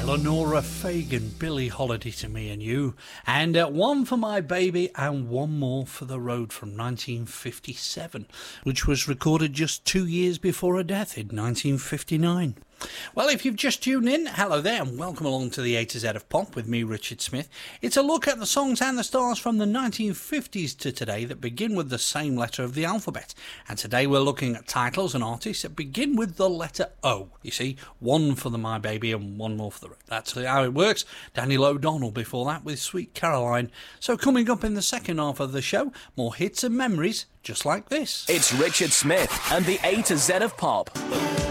Eleonora Fagan, Billie Holiday to Me and You, and One for My Baby and One More for the Road from 1957, which was recorded just 2 years before her death in 1959. Well, if you've just tuned in, hello there and welcome along to the A to Z of Pop with me, Richard Smith. It's a look at the songs and the stars from the 1950s to today that begin with the same letter of the alphabet. And today we're looking at titles and artists that begin with the letter O. You see, one for the My Baby and one more for the Road. That's how it works. Daniel O'Donnell before that with Sweet Caroline. So coming up in the second half of the show, more hits and memories just like this. It's Richard Smith and the A to Z of Pop.